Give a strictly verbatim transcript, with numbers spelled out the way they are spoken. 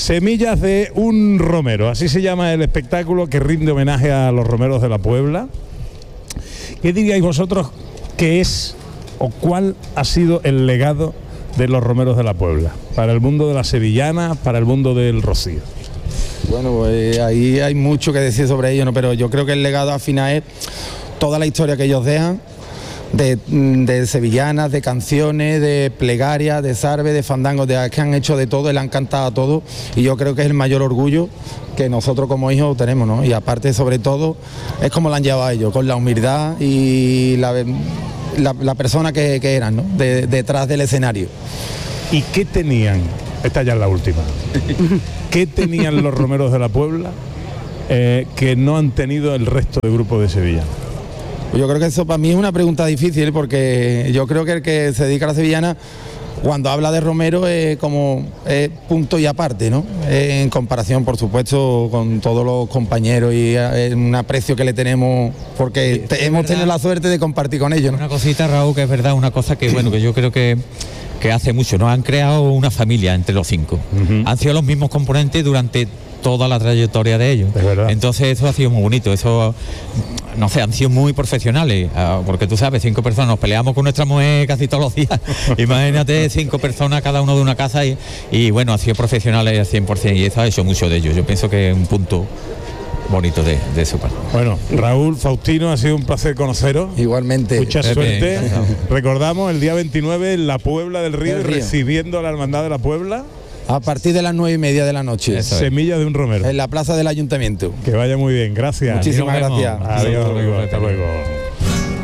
Semillas de un romero, así se llama el espectáculo que rinde homenaje a los romeros de la Puebla. ¿Qué diríais vosotros que es o cuál ha sido el legado de los romeros de la Puebla para el mundo de la sevillana, para el mundo del rocío? Bueno, pues ahí hay mucho que decir sobre ello, ¿no? Pero yo creo que el legado al final es toda la historia que ellos dejan, de, de sevillanas, de canciones, de plegarias, de zarbe, de fandangos, de que han hecho de todo, le han cantado a todo, y yo creo que es el mayor orgullo que nosotros como hijos tenemos, ¿no? Y aparte, sobre todo, es como lo han llevado a ellos, con la humildad y la, la, la persona que, que eran, ¿no? De, detrás del escenario. ¿Y qué tenían? Esta ya es la última. ¿Qué tenían los romeros de la Puebla eh, que no han tenido el resto de grupos de Sevilla? Yo creo que eso para mí es una pregunta difícil, porque yo creo que el que se dedica a la sevillana, cuando habla de romero, es como es punto y aparte, ¿no? En comparación, por supuesto, con todos los compañeros, y es un aprecio que le tenemos, porque Sí, hemos verdad. tenido la suerte de compartir con ellos, ¿no? Una cosita, Raúl, que es verdad, una cosa que bueno, que yo creo que que hace mucho, ¿no? Han creado una familia entre los cinco. Uh-huh. Han sido los mismos componentes durante toda la trayectoria de ellos. Entonces eso ha sido muy bonito, eso, no sé, han sido muy profesionales, porque tú sabes, cinco personas, nos peleamos con nuestra mujer casi todos los días. Imagínate cinco personas, cada uno de una casa, y, y bueno, ha sido profesionales al cien por ciento, y eso ha hecho mucho de ellos. Yo pienso que es un punto bonito de, de su parte. Bueno, Raúl, Faustino, ha sido un placer conoceros. Igualmente. Mucha Pepe, suerte. encantado. Recordamos el día veintinueve en la Puebla del Río, Del Río. recibiendo a la Hermandad de la Puebla. A partir de las nueve y media de la noche. Eso es. Semilla de un romero. En la plaza del Ayuntamiento. Que vaya muy bien, gracias. Muchísimas Nos vemos. gracias. Adiós, Hasta luego, hasta luego.